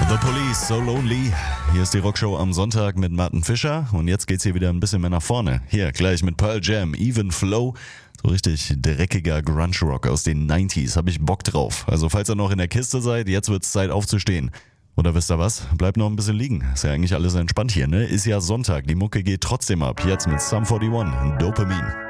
The Police, So Lonely. Hier ist die Rockshow am Sonntag mit Martin Fischer und jetzt geht's hier wieder ein bisschen mehr nach vorne. Hier gleich mit Pearl Jam, Even Flow. So richtig dreckiger Grunge-Rock aus den 90s, hab ich Bock drauf. Also falls ihr noch in der Kiste seid, jetzt wird's Zeit aufzustehen. Oder wisst ihr was? Bleibt noch ein bisschen liegen. Ist ja eigentlich alles entspannt hier, ne? Ist ja Sonntag, die Mucke geht trotzdem ab. Jetzt mit Sum 41, Dopamine.